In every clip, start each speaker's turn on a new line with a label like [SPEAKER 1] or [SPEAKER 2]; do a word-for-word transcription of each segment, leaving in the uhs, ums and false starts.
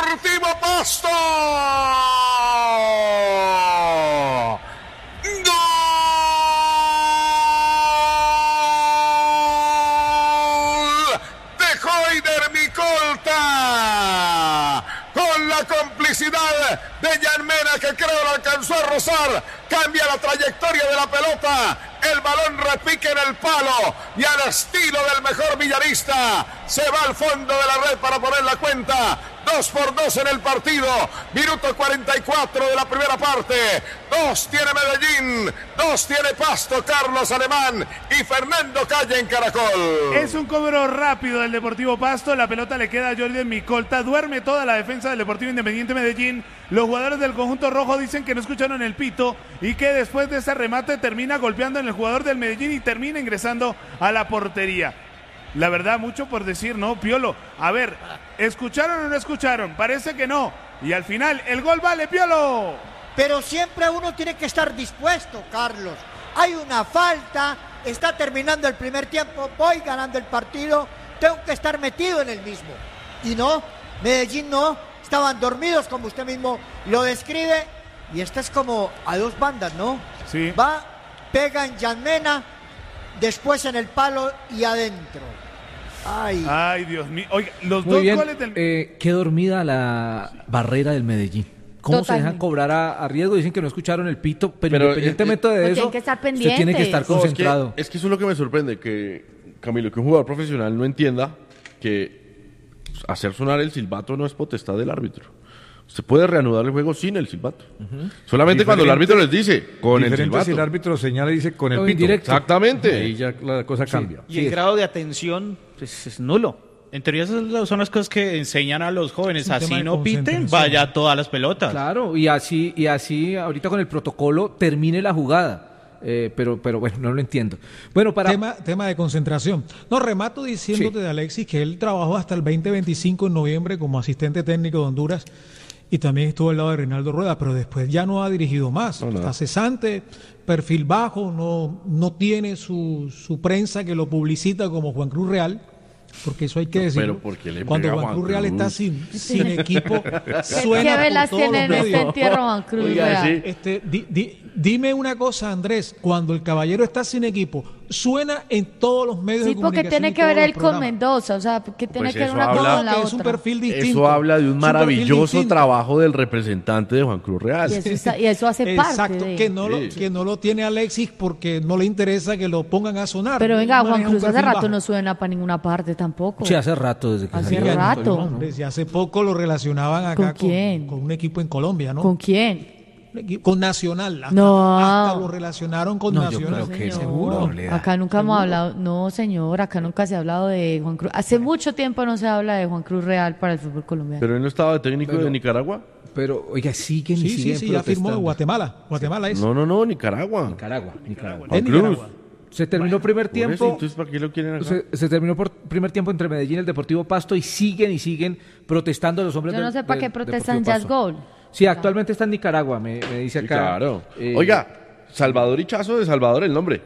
[SPEAKER 1] Deportivo Pasto. Con la complicidad de Jan Mena, que creo lo alcanzó a rozar, cambia la trayectoria de la pelota, el balón repique en el palo y al estilo del mejor villarista se va al fondo de la red para poner la cuenta. Dos por dos en el partido, minuto cuarenta y cuatro de la primera parte. Dos tiene Medellín, dos tiene Pasto, Carlos Alemán y Fernando Calle en Caracol.
[SPEAKER 2] Es un cobro rápido del Deportivo Pasto, la pelota le queda a Jordan Micolta, duerme toda la defensa del Deportivo Independiente Medellín. Los jugadores del conjunto rojo dicen que no escucharon el pito y que después de ese remate termina golpeando en el jugador del Medellín y termina ingresando a la portería. La verdad, mucho por decir, ¿no, Piolo? A ver, ¿escucharon o no escucharon? Parece que no. Y al final, el gol vale, Piolo.
[SPEAKER 3] Pero siempre uno tiene que estar dispuesto, Carlos. Hay una falta, está terminando el primer tiempo, voy ganando el partido, tengo que estar metido en el mismo. Y no, Medellín no, estaban dormidos como usted mismo lo describe. Y esta es como a dos bandas, ¿no?
[SPEAKER 2] Sí.
[SPEAKER 3] Va, pega en Jan Mena, después en el palo y adentro. Ay,
[SPEAKER 2] Ay Dios mío. Oiga, los
[SPEAKER 4] Muy
[SPEAKER 2] dos
[SPEAKER 4] bien.
[SPEAKER 2] goles del...
[SPEAKER 4] Eh, qué dormida la barrera del Medellín. ¿Cómo
[SPEAKER 5] Totalmente.
[SPEAKER 4] se dejan cobrar a, a riesgo? Dicen que no escucharon el pito, pero,
[SPEAKER 6] Pero,
[SPEAKER 4] independientemente
[SPEAKER 6] eh,
[SPEAKER 4] de
[SPEAKER 5] Pues
[SPEAKER 4] eso,
[SPEAKER 5] tienen que estar
[SPEAKER 4] usted tiene que
[SPEAKER 5] pendientes.
[SPEAKER 4] estar
[SPEAKER 6] No, es, que,
[SPEAKER 4] concentrado.
[SPEAKER 6] es que eso es lo que me sorprende, que Camilo, que un jugador profesional no entienda que hacer sonar el silbato no es potestad del árbitro. Se puede reanudar el juego sin el silbato. Uh-huh. Solamente
[SPEAKER 7] Diferente,
[SPEAKER 6] cuando el árbitro les dice, con el
[SPEAKER 7] diferente
[SPEAKER 6] silbato.
[SPEAKER 7] si el árbitro señala y dice con el
[SPEAKER 4] O
[SPEAKER 7] pito.
[SPEAKER 4] indirecto.
[SPEAKER 6] Exactamente.
[SPEAKER 7] Ahí ya la cosa cambia.
[SPEAKER 8] Y el grado de atención pues, es nulo. En teoría esas son las cosas que enseñan a los jóvenes.
[SPEAKER 9] Es un tema
[SPEAKER 8] Así
[SPEAKER 9] de
[SPEAKER 8] no piten,
[SPEAKER 9] concentración.
[SPEAKER 8] vaya a todas las pelotas.
[SPEAKER 4] Claro, y así, y así ahorita con el protocolo termine la jugada. Eh, pero, pero bueno, no lo entiendo. Bueno, para
[SPEAKER 9] Tema, tema de concentración. No, remato diciéndote
[SPEAKER 4] Sí.
[SPEAKER 9] de Alexis que él trabajó hasta el veinte veinticinco en noviembre como asistente técnico de Honduras y también estuvo al lado de Reinaldo Rueda, pero después ya no ha dirigido más.
[SPEAKER 6] No, no.
[SPEAKER 9] Está cesante, perfil bajo, no, no tiene su, su prensa que lo publicita como Juan Cruz Real, porque eso hay que decirlo.
[SPEAKER 6] Pero ¿por qué le
[SPEAKER 9] Cuando
[SPEAKER 6] pega a
[SPEAKER 9] Juan
[SPEAKER 6] Juan
[SPEAKER 9] Cruz Real
[SPEAKER 6] Cruz?
[SPEAKER 9] está sin, sin equipo,
[SPEAKER 5] ¿Qué,
[SPEAKER 9] suena
[SPEAKER 5] qué velas
[SPEAKER 9] por todos
[SPEAKER 5] tiene en
[SPEAKER 9] los
[SPEAKER 5] este
[SPEAKER 9] medios.
[SPEAKER 5] entierro Juan Cruz?
[SPEAKER 6] Oiga,
[SPEAKER 5] Real?
[SPEAKER 6] sí.
[SPEAKER 9] Este, di- di- dime una cosa, Andrés, cuando el caballero está sin equipo, suena en todos los medios
[SPEAKER 5] Sí,
[SPEAKER 9] de
[SPEAKER 5] porque
[SPEAKER 9] comunicación.
[SPEAKER 5] tiene
[SPEAKER 9] y
[SPEAKER 5] que
[SPEAKER 9] todos
[SPEAKER 5] ver
[SPEAKER 9] los
[SPEAKER 5] él con
[SPEAKER 9] programas.
[SPEAKER 5] Mendoza, o sea, que tiene
[SPEAKER 6] Pues
[SPEAKER 5] que ver
[SPEAKER 6] eso
[SPEAKER 5] una cosa
[SPEAKER 6] habla-
[SPEAKER 5] con la
[SPEAKER 9] Que
[SPEAKER 5] otra.
[SPEAKER 9] es un perfil distinto.
[SPEAKER 6] Eso habla de un
[SPEAKER 9] Es un perfil
[SPEAKER 6] maravilloso
[SPEAKER 9] distinto.
[SPEAKER 6] trabajo del representante de Juan Cruz Real.
[SPEAKER 5] Y eso, está- y eso hace
[SPEAKER 9] Exacto,
[SPEAKER 5] parte de...
[SPEAKER 9] que no, lo,
[SPEAKER 6] Sí.
[SPEAKER 9] que no lo tiene Alexis porque no le interesa que lo pongan a sonar.
[SPEAKER 5] Pero venga,
[SPEAKER 9] Él
[SPEAKER 5] Juan
[SPEAKER 9] maneja un
[SPEAKER 5] Cruz hace
[SPEAKER 9] perfil
[SPEAKER 5] rato
[SPEAKER 9] bajo.
[SPEAKER 5] no suena para ninguna parte tampoco.
[SPEAKER 4] sí, hace rato desde que
[SPEAKER 5] Hace
[SPEAKER 4] salió.
[SPEAKER 5] rato.
[SPEAKER 9] No, desde hace poco lo relacionaban acá
[SPEAKER 5] ¿Con
[SPEAKER 9] con,
[SPEAKER 5] quién?
[SPEAKER 9] con un equipo en Colombia, ¿no?
[SPEAKER 5] ¿Con quién?
[SPEAKER 9] Un equipo- con Nacional. Hasta,
[SPEAKER 5] No.
[SPEAKER 9] hasta lo relacionaron con
[SPEAKER 4] No, yo
[SPEAKER 9] Nacional.
[SPEAKER 4] creo que eso
[SPEAKER 9] seguro.
[SPEAKER 4] no le da.
[SPEAKER 5] Acá nunca hemos hablado, no señor, acá nunca se ha hablado de Juan Cruz. Hace mucho tiempo no se habla de Juan Cruz Real para el fútbol colombiano.
[SPEAKER 6] Pero él no estaba de técnico
[SPEAKER 4] Pero-
[SPEAKER 6] de Nicaragua.
[SPEAKER 4] Pero, oiga, siguen y
[SPEAKER 9] Sí, sí,
[SPEAKER 4] siguen
[SPEAKER 9] sí, ya firmó
[SPEAKER 4] protestando.
[SPEAKER 9] en Guatemala. Guatemala es.
[SPEAKER 6] No, no, no, Nicaragua.
[SPEAKER 4] Nicaragua, Nicaragua.
[SPEAKER 6] Juan
[SPEAKER 9] En
[SPEAKER 6] Cruz.
[SPEAKER 9] Nicaragua.
[SPEAKER 4] Se terminó primer
[SPEAKER 6] Por eso,
[SPEAKER 4] tiempo.
[SPEAKER 6] entonces, ¿para qué lo quieren acá?
[SPEAKER 4] Se, se terminó por primer tiempo entre Medellín y el Deportivo Pasto y siguen y siguen protestando los hombres
[SPEAKER 5] Yo no
[SPEAKER 4] del-
[SPEAKER 5] sé para
[SPEAKER 4] del
[SPEAKER 5] qué protestan
[SPEAKER 4] Deportivo
[SPEAKER 5] Jazz
[SPEAKER 4] Pasto.
[SPEAKER 5] Gol.
[SPEAKER 4] Sí, actualmente está en Nicaragua, me, me dice
[SPEAKER 6] Sí,
[SPEAKER 4] acá.
[SPEAKER 6] claro.
[SPEAKER 4] Eh,
[SPEAKER 6] Oiga, Salvador Hichazo de Salvador el nombre.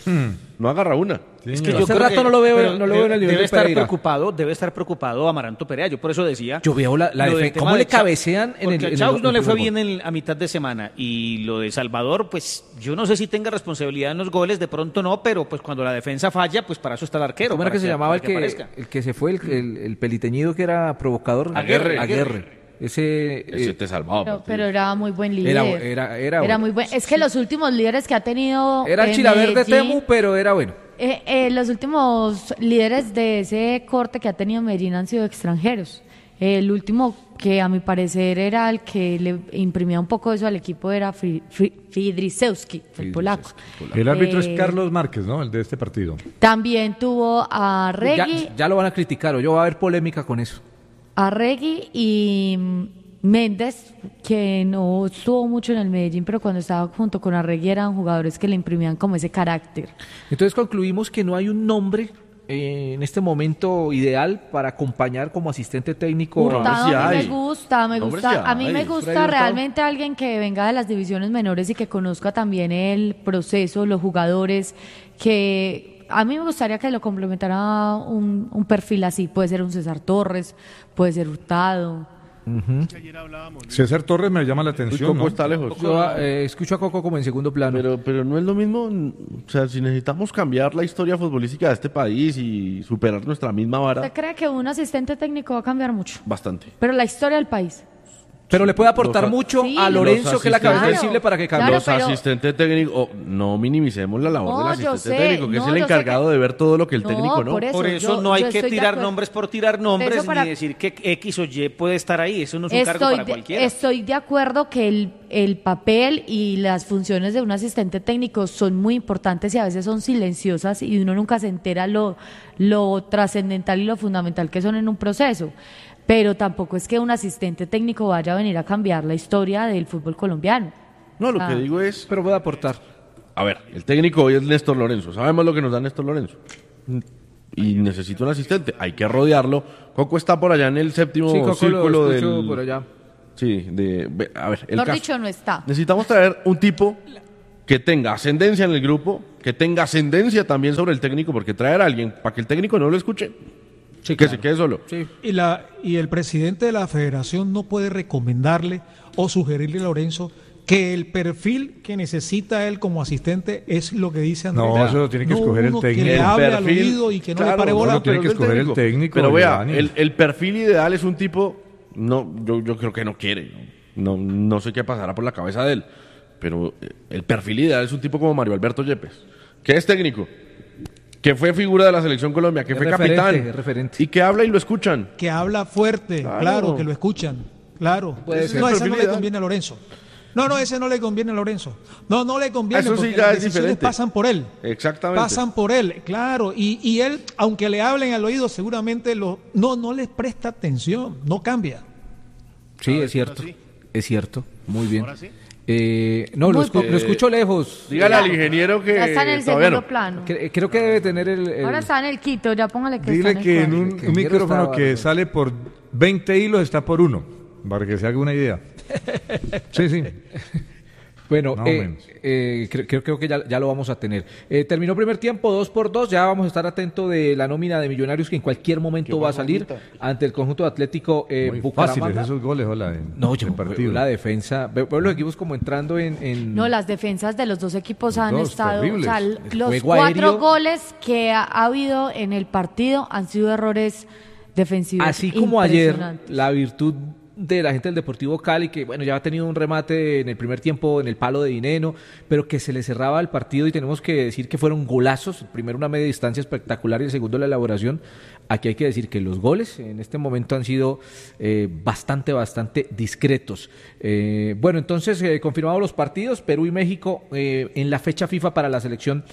[SPEAKER 6] No agarra una.
[SPEAKER 7] Sí,
[SPEAKER 8] Es
[SPEAKER 7] señor.
[SPEAKER 8] yo
[SPEAKER 4] Hace
[SPEAKER 8] creo
[SPEAKER 4] rato
[SPEAKER 8] que-
[SPEAKER 4] no lo veo,
[SPEAKER 8] pero
[SPEAKER 4] no lo veo en el nivel
[SPEAKER 8] debe
[SPEAKER 4] de
[SPEAKER 8] estar
[SPEAKER 4] Pereira.
[SPEAKER 8] preocupado, debe estar preocupado Amaranto Perea. Yo por eso decía.
[SPEAKER 4] Yo veo la, la
[SPEAKER 8] lo del
[SPEAKER 4] defen-
[SPEAKER 8] tema
[SPEAKER 4] cómo
[SPEAKER 8] de
[SPEAKER 4] le
[SPEAKER 8] Cha-
[SPEAKER 4] cabecean en el
[SPEAKER 8] porque
[SPEAKER 4] en
[SPEAKER 8] a
[SPEAKER 4] el-
[SPEAKER 8] Chaus no
[SPEAKER 4] en
[SPEAKER 8] le
[SPEAKER 4] el
[SPEAKER 8] fue
[SPEAKER 4] fútbol.
[SPEAKER 8] bien en- a mitad de semana y lo de Salvador, pues yo no sé si tenga responsabilidad en los goles, de pronto no, pero pues cuando la defensa falla, pues para eso está el arquero.
[SPEAKER 4] ¿Cómo era
[SPEAKER 8] para
[SPEAKER 4] que se llamaba el
[SPEAKER 8] para
[SPEAKER 4] que,
[SPEAKER 8] aparezca.
[SPEAKER 4] el que se fue, el, el, el peliteñido que era provocador?
[SPEAKER 6] Aguerre.
[SPEAKER 4] Aguerre. Ese,
[SPEAKER 6] Ese
[SPEAKER 4] eh,
[SPEAKER 6] te salvaba.
[SPEAKER 5] Pero,
[SPEAKER 6] partido.
[SPEAKER 5] pero era muy buen líder.
[SPEAKER 4] Era- era- era bueno.
[SPEAKER 5] muy buen. Es que los últimos líderes que ha tenido.
[SPEAKER 4] era el
[SPEAKER 5] en
[SPEAKER 4] Chilaverde
[SPEAKER 5] Medellín,
[SPEAKER 4] Temu, pero era bueno.
[SPEAKER 5] eh, eh, los últimos líderes de ese corte que ha tenido Medellín han sido extranjeros. El último que a mi parecer era el que le imprimía un poco eso al equipo era Fri- Fri- Fidrisewski, el polaco.
[SPEAKER 7] El árbitro
[SPEAKER 5] Eh,
[SPEAKER 7] es Carlos Márquez, ¿no? El de este partido.
[SPEAKER 5] También tuvo a
[SPEAKER 4] Ya,
[SPEAKER 5] Regui,
[SPEAKER 4] ya lo van a criticar o yo va a haber polémica con eso.
[SPEAKER 5] a Regui y mm, Méndez, que no estuvo mucho en el Medellín, pero cuando estaba junto con Arregui eran jugadores que le imprimían como ese carácter.
[SPEAKER 4] Entonces concluimos que no hay un nombre eh, en este momento ideal para acompañar como asistente técnico.
[SPEAKER 6] Hurtado.
[SPEAKER 5] Hurtado,
[SPEAKER 6] sí
[SPEAKER 5] a mí me
[SPEAKER 6] hay.
[SPEAKER 5] gusta, me
[SPEAKER 6] Nombres
[SPEAKER 5] gusta,
[SPEAKER 6] sí
[SPEAKER 5] a mí
[SPEAKER 6] hay.
[SPEAKER 5] me
[SPEAKER 4] Freddy
[SPEAKER 5] gusta
[SPEAKER 4] Hurtado.
[SPEAKER 5] realmente alguien que venga de las divisiones menores y que conozca también el proceso, los jugadores, que a mí me gustaría que lo complementara un, un perfil así, puede ser un César Torres, puede ser Hurtado,
[SPEAKER 7] Uh-huh. César Torres me llama la atención.
[SPEAKER 6] Coco
[SPEAKER 7] ¿no?
[SPEAKER 6] está lejos.
[SPEAKER 4] Yo eh, escucho a Coco como en segundo plano.
[SPEAKER 6] Pero, pero no es lo mismo, o sea, si necesitamos cambiar la historia futbolística de este país y superar nuestra misma vara,
[SPEAKER 5] ¿Usted cree que un asistente técnico va a cambiar mucho?
[SPEAKER 6] bastante.
[SPEAKER 5] Pero la historia del país.
[SPEAKER 4] Pero le puede aportar
[SPEAKER 6] Los-
[SPEAKER 4] mucho
[SPEAKER 5] Sí,
[SPEAKER 4] a Lorenzo,
[SPEAKER 6] los
[SPEAKER 4] que es la cabeza
[SPEAKER 5] asistentes-
[SPEAKER 4] sensible, para que cambie.
[SPEAKER 5] Claro,
[SPEAKER 6] Los
[SPEAKER 5] pero-
[SPEAKER 6] asistentes técnicos, oh, no minimicemos la labor
[SPEAKER 5] No,
[SPEAKER 6] del
[SPEAKER 5] yo
[SPEAKER 6] asistente
[SPEAKER 5] sé,
[SPEAKER 6] técnico, que
[SPEAKER 5] no,
[SPEAKER 6] es el
[SPEAKER 5] yo sé
[SPEAKER 6] encargado
[SPEAKER 5] que-
[SPEAKER 6] de ver todo lo que el
[SPEAKER 5] No,
[SPEAKER 6] técnico no.
[SPEAKER 5] por eso.
[SPEAKER 8] Por eso
[SPEAKER 5] yo-
[SPEAKER 8] no hay
[SPEAKER 5] yo
[SPEAKER 8] que
[SPEAKER 5] estoy de
[SPEAKER 8] tirar
[SPEAKER 5] acuerdo.
[SPEAKER 8] nombres por tirar nombres
[SPEAKER 5] Eso para-
[SPEAKER 8] ni decir que X o Y puede estar ahí. Eso no es un cargo
[SPEAKER 5] Estoy
[SPEAKER 8] para
[SPEAKER 5] de,
[SPEAKER 8] cualquiera.
[SPEAKER 5] estoy de acuerdo que el, el papel y las funciones de un asistente técnico son muy importantes y a veces son silenciosas y uno nunca se entera lo, lo trascendental y lo fundamental que son en un proceso. Pero tampoco es que un asistente técnico vaya a venir a cambiar la historia del fútbol colombiano.
[SPEAKER 6] No, lo
[SPEAKER 5] Ah.
[SPEAKER 6] que digo es,
[SPEAKER 4] Pero puede aportar.
[SPEAKER 6] a ver, el técnico hoy es Néstor Lorenzo, sabemos lo que nos da Néstor Lorenzo. Y necesita un asistente, hay que rodearlo. Coco está por allá en el séptimo
[SPEAKER 4] Sí, Coco lo
[SPEAKER 6] círculo
[SPEAKER 4] escucho
[SPEAKER 6] del...
[SPEAKER 4] por allá.
[SPEAKER 6] Sí, de... ve- A ver, el
[SPEAKER 5] Mejor
[SPEAKER 6] caso.
[SPEAKER 5] dicho, no está.
[SPEAKER 6] Necesitamos traer un tipo que tenga ascendencia en el grupo, que tenga ascendencia también sobre el técnico, porque traer a alguien para que el técnico no lo escuche,
[SPEAKER 4] Sí,
[SPEAKER 6] que
[SPEAKER 4] claro.
[SPEAKER 6] se quede solo.
[SPEAKER 4] Sí.
[SPEAKER 9] Y, la, y el presidente de la federación no puede recomendarle o sugerirle a Lorenzo que el perfil que necesita él como asistente es lo que dice Andrés.
[SPEAKER 7] No, eso lo tiene que
[SPEAKER 9] No
[SPEAKER 7] escoger el
[SPEAKER 9] uno
[SPEAKER 7] técnico.
[SPEAKER 9] Que le
[SPEAKER 6] El
[SPEAKER 9] hable al
[SPEAKER 6] perfil,
[SPEAKER 9] oído y que no
[SPEAKER 6] claro,
[SPEAKER 9] le pare
[SPEAKER 6] no,
[SPEAKER 9] bola.
[SPEAKER 7] no, lo tiene que
[SPEAKER 6] pero es del
[SPEAKER 7] escoger el técnico,
[SPEAKER 6] Pero vea,
[SPEAKER 7] Giovanni.
[SPEAKER 6] el, el perfil ideal es un tipo, no, yo, yo creo que no quiere, no, no sé qué pasará por la cabeza de él, pero eh, el perfil ideal es un tipo como Mario Alberto Yepes, que es técnico, que fue figura de la Selección Colombia, que
[SPEAKER 4] Es
[SPEAKER 6] fue
[SPEAKER 4] referente,
[SPEAKER 6] capitán,
[SPEAKER 4] es referente.
[SPEAKER 6] y que habla y lo escuchan.
[SPEAKER 9] Que habla fuerte,
[SPEAKER 6] Claro.
[SPEAKER 9] claro, que lo escuchan, claro.
[SPEAKER 4] Puede ser.
[SPEAKER 9] No, ese
[SPEAKER 6] Perfil
[SPEAKER 9] no le
[SPEAKER 6] ideal.
[SPEAKER 9] conviene a Lorenzo. No, no, ese no le conviene a Lorenzo. No, no le conviene
[SPEAKER 6] Eso sí
[SPEAKER 9] porque
[SPEAKER 6] ya
[SPEAKER 9] las
[SPEAKER 6] es
[SPEAKER 9] decisiones
[SPEAKER 6] diferente.
[SPEAKER 9] pasan por él.
[SPEAKER 6] Exactamente.
[SPEAKER 9] Pasan por él, claro. Y, y él, aunque le hablen al oído, seguramente lo, no, no les presta atención, no cambia.
[SPEAKER 4] Sí, es cierto. Es cierto. Muy bien. Eh, no, lo,
[SPEAKER 5] Muy
[SPEAKER 4] escu-
[SPEAKER 5] poco.
[SPEAKER 4] lo escucho lejos.
[SPEAKER 6] Dígale al ingeniero que
[SPEAKER 5] Ya está en el
[SPEAKER 6] todavía
[SPEAKER 5] segundo
[SPEAKER 6] no.
[SPEAKER 5] plano.
[SPEAKER 4] Cre- Creo que debe tener el... el-
[SPEAKER 5] Ahora está en el quito, ya póngale que
[SPEAKER 7] Dile
[SPEAKER 5] está en
[SPEAKER 7] que
[SPEAKER 5] el
[SPEAKER 7] en
[SPEAKER 5] cuadro.
[SPEAKER 7] un,
[SPEAKER 4] Que
[SPEAKER 7] un
[SPEAKER 4] quiero
[SPEAKER 7] micrófono
[SPEAKER 4] estar
[SPEAKER 7] que
[SPEAKER 4] bárbaro.
[SPEAKER 7] sale por veinte hilos está por uno, para que se haga una idea. Sí, sí.
[SPEAKER 4] Bueno,
[SPEAKER 7] Más o
[SPEAKER 4] eh,
[SPEAKER 7] menos.
[SPEAKER 4] eh, creo, creo- creo que ya, ya lo vamos a tener. Eh, terminó primer tiempo, dos por dos. Ya vamos a estar atentos de la nómina de Millonarios que en cualquier momento va a salir ante el conjunto Atlético eh,
[SPEAKER 7] Muy
[SPEAKER 4] Bucaramanga.
[SPEAKER 7] fáciles esos goles, hola, en
[SPEAKER 4] No,
[SPEAKER 7] el
[SPEAKER 4] yo,
[SPEAKER 7] partido.
[SPEAKER 4] la defensa. Veo, veo los equipos como entrando en. en-
[SPEAKER 5] No, las defensas de los dos equipos
[SPEAKER 7] Los
[SPEAKER 5] han
[SPEAKER 7] dos,
[SPEAKER 5] estado,
[SPEAKER 7] terribles.
[SPEAKER 5] o sea,
[SPEAKER 4] El
[SPEAKER 5] los
[SPEAKER 4] juego
[SPEAKER 5] cuatro
[SPEAKER 4] aéreo.
[SPEAKER 5] goles que ha, ha habido en el partido han sido errores defensivos.
[SPEAKER 4] Así como ayer,
[SPEAKER 5] impresionantes.
[SPEAKER 4] la virtud de la gente del Deportivo Cali, que bueno, ya ha tenido un remate en el primer tiempo en el palo de Dineno, pero que se le cerraba el partido y tenemos que decir que fueron golazos. El primero una media distancia espectacular y el segundo la elaboración. Aquí hay que decir que los goles en este momento han sido eh, bastante, bastante discretos. Eh, bueno, entonces, eh, confirmados los partidos, Perú y México eh, en la fecha FIFA para la selección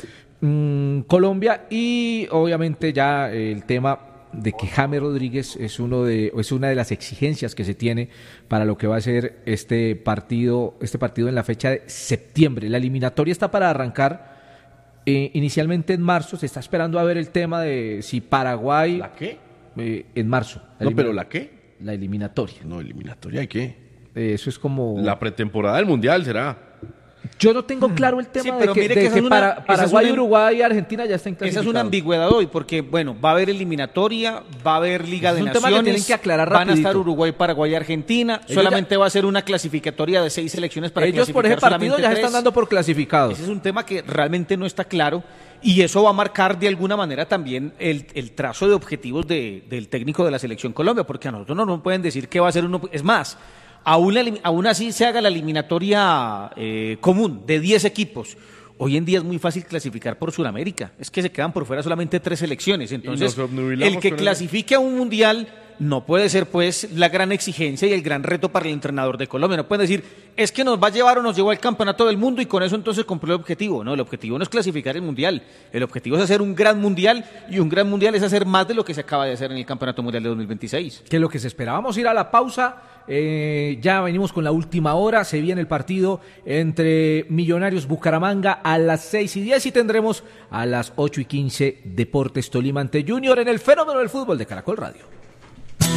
[SPEAKER 4] mm, Colombia y obviamente ya eh, el tema de que James Rodríguez es uno de es una de las exigencias que se tiene para lo que va a ser este partido este partido en la fecha de septiembre. La eliminatoria está para arrancar eh, inicialmente en marzo. Se está esperando a ver el tema de si Paraguay
[SPEAKER 6] ¿La qué?
[SPEAKER 4] eh, en marzo. La
[SPEAKER 6] No,
[SPEAKER 4] elimina-
[SPEAKER 6] pero ¿la qué?
[SPEAKER 4] la eliminatoria.
[SPEAKER 6] No, eliminatoria, ¿y qué?
[SPEAKER 4] Eh, eso es como
[SPEAKER 6] La pretemporada del Mundial será.
[SPEAKER 4] yo no tengo claro el tema
[SPEAKER 8] Sí,
[SPEAKER 4] de
[SPEAKER 8] pero
[SPEAKER 4] que,
[SPEAKER 8] mire
[SPEAKER 4] de
[SPEAKER 8] que esa
[SPEAKER 4] que
[SPEAKER 8] es una-
[SPEAKER 4] para,
[SPEAKER 8] esa es
[SPEAKER 4] Paraguay,
[SPEAKER 8] una-
[SPEAKER 4] Uruguay y Argentina ya están
[SPEAKER 8] Esa es una
[SPEAKER 4] clasificados.
[SPEAKER 8] ambigüedad hoy, porque bueno, va a haber eliminatoria, va a haber Liga
[SPEAKER 4] Es
[SPEAKER 8] de
[SPEAKER 4] un tema que
[SPEAKER 8] Naciones,
[SPEAKER 4] tienen que aclarar
[SPEAKER 8] van a estar
[SPEAKER 4] rapidito.
[SPEAKER 8] Uruguay, Paraguay, Argentina,
[SPEAKER 4] Ellos
[SPEAKER 8] solamente va a ser una clasificatoria de seis selecciones para
[SPEAKER 4] Ellos por ese
[SPEAKER 8] clasificar
[SPEAKER 4] partido
[SPEAKER 8] solamente
[SPEAKER 4] ya se están
[SPEAKER 8] tres.
[SPEAKER 4] dando por clasificados.
[SPEAKER 8] Ese es un tema que realmente no está claro y eso va a marcar de alguna manera también el, el trazo de objetivos de- del técnico de la Selección Colombia, porque a nosotros no nos pueden decir que va a ser uno. Es más, aún, la elim- aún así se haga la eliminatoria eh, común de diez equipos. Hoy en día es muy fácil clasificar por Sudamérica. Es que se quedan por fuera solamente tres selecciones. Entonces,
[SPEAKER 6] nos obnubilamos
[SPEAKER 8] el que
[SPEAKER 6] con el-
[SPEAKER 8] clasifique a un mundial no puede ser pues la gran exigencia y el gran reto para el entrenador de Colombia. No pueden decir, es que nos va a llevar o nos llevó al campeonato del mundo y con eso entonces cumplió el objetivo. No, el objetivo no es clasificar el mundial. El objetivo es hacer un gran mundial y un gran mundial es hacer más de lo que se acaba de hacer en el campeonato mundial de dos mil veintiséis.
[SPEAKER 4] Que es lo que se esperaba. Vamos a ir a la pausa. Eh, ya venimos con la última hora. Se viene el partido entre Millonarios Bucaramanga a las seis y diez y tendremos a las ocho y quince Deportes Tolima ante Junior en el fenómeno del fútbol de Caracol Radio.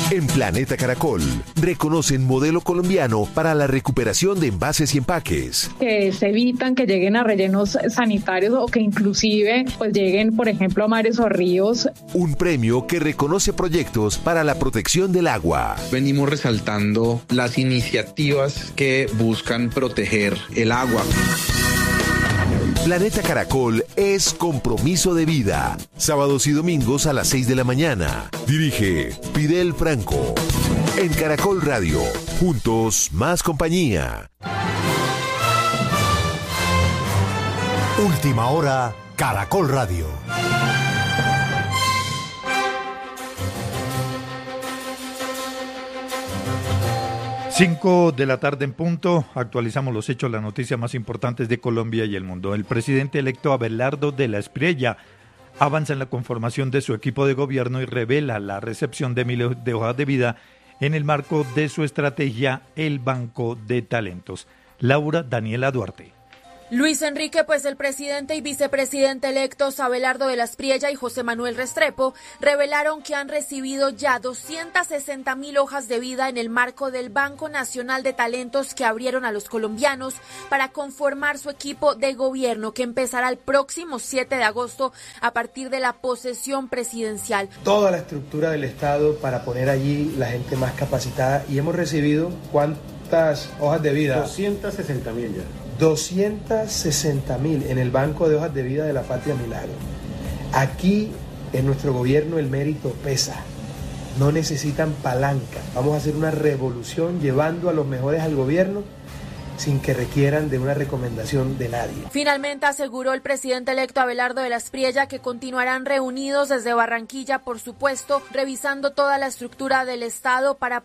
[SPEAKER 10] En Planeta Caracol, reconocen modelo colombiano para la recuperación de envases y empaques.
[SPEAKER 11] Que se evitan que lleguen a rellenos sanitarios o que inclusive pues lleguen, por ejemplo, a mares o ríos.
[SPEAKER 10] Un premio que reconoce proyectos para la protección del agua.
[SPEAKER 12] Venimos resaltando las iniciativas que buscan proteger el agua.
[SPEAKER 10] Planeta Caracol es compromiso de vida. Sábados y domingos a las seis de la mañana. Dirige Fidel Franco. En Caracol Radio. Juntos, más compañía.
[SPEAKER 13] Última hora, Caracol Radio.
[SPEAKER 7] Cinco de la tarde en punto, actualizamos los hechos, las noticias más importantes de Colombia y el mundo. El presidente electo Abelardo de la Espriella avanza en la conformación de su equipo de gobierno y revela la recepción de miles de hojas de vida en el marco de su estrategia El Banco de Talentos. Laura Daniela Duarte.
[SPEAKER 14] Luis Enrique, pues el presidente y vicepresidente electos Abelardo de la Espriella y José Manuel Restrepo revelaron que han recibido ya doscientas sesenta mil hojas de vida en el marco del Banco Nacional de Talentos que abrieron a los colombianos para conformar su equipo de gobierno que empezará el próximo siete de agosto a partir de la posesión presidencial.
[SPEAKER 15] Toda la estructura del Estado para poner allí la gente más capacitada y hemos recibido ¿cuántas hojas de vida?
[SPEAKER 16] doscientas sesenta mil ya.
[SPEAKER 15] doscientas sesenta mil en el Banco de Hojas de Vida de la Patria Milagro. Aquí en nuestro gobierno el mérito pesa, no necesitan palanca. Vamos a hacer una revolución llevando a los mejores al gobierno sin que requieran de una recomendación de nadie.
[SPEAKER 14] Finalmente aseguró el presidente electo Abelardo de la Espriella que continuarán reunidos desde Barranquilla, por supuesto, revisando toda la estructura del Estado para